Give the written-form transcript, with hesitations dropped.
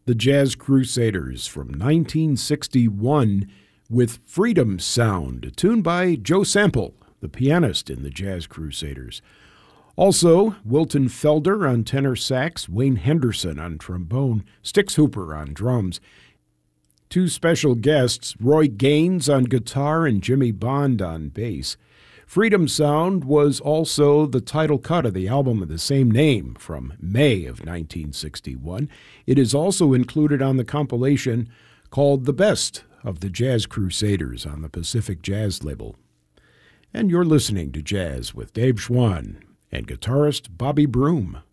the Jazz Crusaders from 1961 with Freedom Sound, a tune by Joe Sample, the pianist in the Jazz Crusaders. Also, Wilton Felder on tenor sax, Wayne Henderson on trombone, Stix Hooper on drums. Two special guests, Roy Gaines on guitar and Jimmy Bond on bass. Freedom Sound was also the title cut of the album of the same name from May of 1961. It is also included on the compilation called The Best of the Jazz Crusaders on the Pacific Jazz label. And you're listening to Jazz with Dave Schwann and guitarist Bobby Broom.